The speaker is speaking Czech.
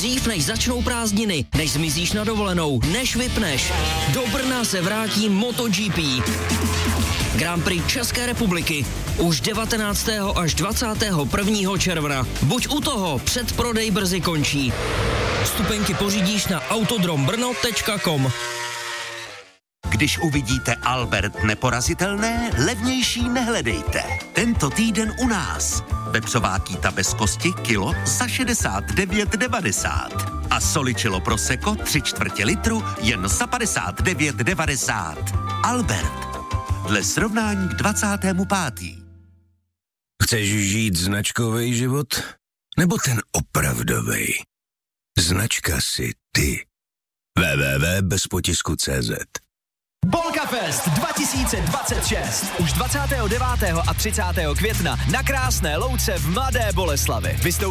Dřív než začnou prázdniny, než zmizíš na dovolenou, než vypneš. Do Brna se vrátí MotoGP. Grand Prix České republiky už 19. až 21. června. Buď u toho, předprodej brzy končí. Vstupenky pořídíš na autodrombrno.com. Když uvidíte Albert neporazitelné, levnější nehledejte. Tento týden u nás. Vepřová kýta bez kosti kilo za 69,90. A Soličilo Prosecco 3/4 litru jen za 59,90. Albert. Dle srovnání k 25. Chceš žít značkový život? Nebo ten opravdovej? Značka si ty. www.bezpotisku.cz. Polka Fest 2026. Už 29. a 30. května na Krásné Louce v Mladé Boleslavi.